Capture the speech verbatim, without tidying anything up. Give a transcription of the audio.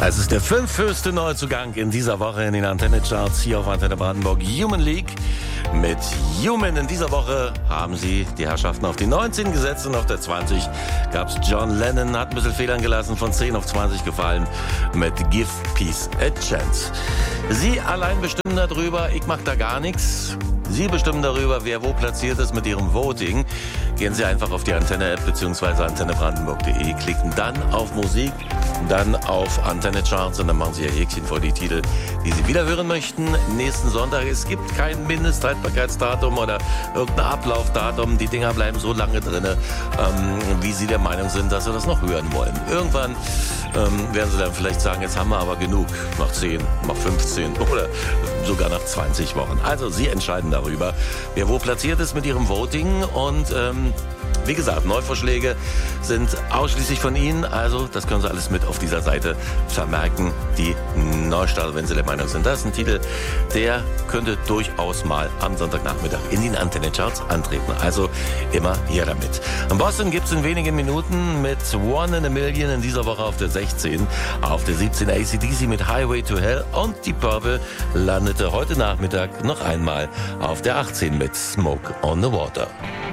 Es ist der fünfhöchste Neuzugang in dieser Woche in den Antenne-Charts hier auf Antenne Brandenburg. Human League mit Human. In dieser Woche haben sie die Herrschaften auf die neunzehn gesetzt und auf der zwanzig gab es John Lennon, hat ein bisschen Federn gelassen, von zehn auf zwanzig gefallen mit Give Peace a Chance. Sie allein bestimmen darüber, ich mach da gar nichts. Sie bestimmen darüber, wer wo platziert ist mit Ihrem Voting. Gehen Sie einfach auf die Antenne-App bzw. antenne brandenburg punkt de, klicken dann auf Musik, dann auf Antenne-Charts und dann machen Sie Ihr Häkchen vor die Titel, die Sie wieder hören möchten. Nächsten Sonntag, es gibt kein Mindesthaltbarkeitsdatum oder irgendein Ablaufdatum. Die Dinger bleiben so lange drin, ähm, wie Sie der Meinung sind, dass Sie das noch hören wollen. Irgendwann ähm, werden Sie dann vielleicht sagen, jetzt haben wir aber genug, nach zehn, nach fünfzehn oder sogar nach zwanzig Wochen. Also Sie entscheiden darüber, wer wo platziert ist mit Ihrem Voting und ähm, wie gesagt, Neuvorschläge sind ausschließlich von Ihnen, also das können Sie alles mit auf dieser Seite vermerken, die Neustart, wenn Sie der Meinung sind, das ist ein Titel, der könnte durchaus mal am Sonntagnachmittag in den Antenne-Charts antreten, also immer hier damit. In Boston gibt es in wenigen Minuten mit One in a Million in dieser Woche auf der sechzehn, auf der siebzehn A C D C mit Highway to Hell und die Purple landete heute Nachmittag noch einmal auf der achtzehn mit Smoke on the Water.